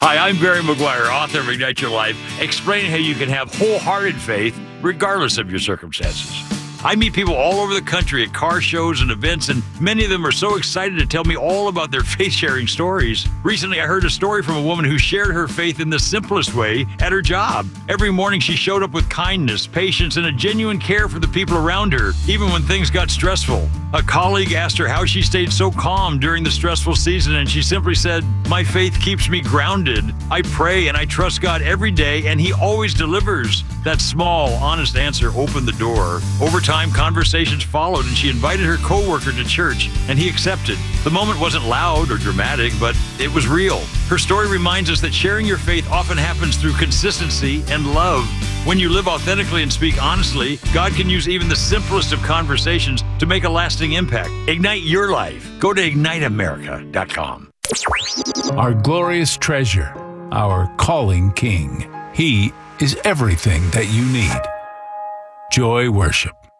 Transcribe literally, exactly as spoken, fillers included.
Hi, I'm Barry McGuire, author of Ignite Your Life, explaining how you can have wholehearted faith regardless of your circumstances. I meet people all over the country at car shows and events, and many of them are so excited to tell me all about their faith-sharing stories. Recently, I heard a story from a woman who shared her faith in the simplest way at her job. Every morning, she showed up with kindness, patience, and a genuine care for the people around her, even when things got stressful. A colleague asked her how she stayed so calm during the stressful season, and she simply said, "My faith keeps me grounded. I pray and I trust God every day, and He always delivers." That small, honest answer opened the door. Over time, conversations followed, and she invited her coworker to church, and he accepted. The moment wasn't loud or dramatic, but it was real. Her story reminds us that sharing your faith often happens through consistency and love. When you live authentically and speak honestly, God can use even the simplest of conversations to make a lasting impact. Ignite your life. Go to ignite america dot com. Our glorious treasure, our calling King. He is everything that you need. Joy Worship.